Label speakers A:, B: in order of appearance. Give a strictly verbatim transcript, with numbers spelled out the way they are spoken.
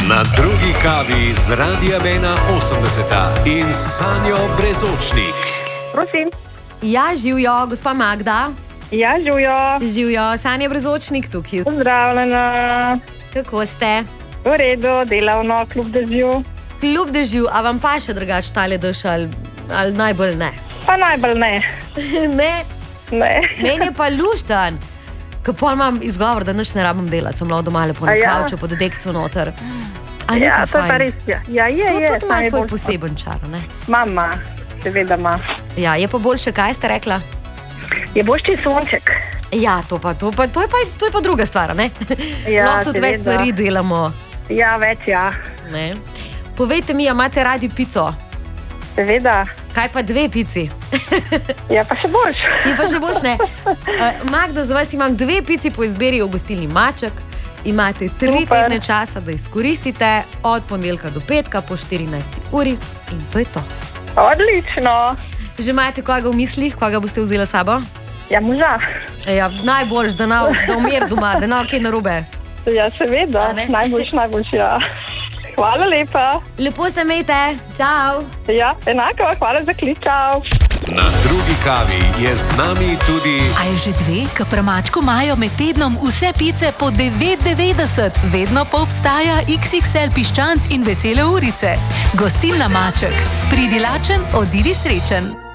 A: Na drugi kavi z Radiem ena osemdeset in Sanjo Brezočnik.
B: Prosim.
C: Ja, živijo, gospa Magda.
B: Ja, živijo.
C: Živijo, Sanja Brezočnik tukaj.
B: Pozdravljena.
C: Kako ste?
B: V redu, delavno, kljub dežju.
C: Kljub dežju, a vam pa še drugače tale dež ali, ali najbolj ne?
B: Pa najbolj ne.
C: Ne?
B: Ne.
C: Meni je pa luštan. Ko pol imam izgovor, da nič ne rabim delati, sem lahko doma lepo na
B: ja.
C: kavču, pod dekcu noter. A ni
B: Ja,
C: to
B: to je pa
C: fajn?
B: res. Ja, ja je,
C: To
B: je.
C: tudi ima
B: saj je
C: svoj
B: boljše.
C: poseben čar, ne?
B: Mama, seveda ima.
C: Ja, je pa boljše, kaj ste rekla?
B: Je boljši sonček.
C: Ja, to pa, to pa, to je pa, to je pa druga stvar, ne?
B: Ja,
C: Lahko tudi več
B: seveda.
C: stvari delamo,
B: Ja, več ja.
C: ne? Povejte mi, a imate radi pico?
B: Seveda.
C: Kaj pa dve pici?
B: Ja, pa še boljš.
C: In pa še boljš ne. Uh, Magda, za vas imam dve pici po izbiri v gostilni Maček. Imate tri
B: Super.
C: tedne časa, da izkoristite od ponedeljka do petka po štirinajsti uri in to je to.
B: Odlično.
C: Že imate koga v mislih, koga boste vzeli s sabo?
B: Ja, moža.
C: Ja, najboljš, da ne umir doma, da ne kaj narobe.
B: Ja, seveda.
C: A ne?
B: Najboljš, najboljš, ja. Hvala lepa.
C: Lepo se imejte, čau!
B: Ja, enako, hvala za klic, čau.
A: Na drugi kavi je z nami tudi
D: A je že dve, ki pri Mačku imajo med tednom vse pice po devet devetdeset, vedno pa obstaja iks iks el piščanc in vesele urice. Gostilna Maček. Pridi lačen, odidi srečen.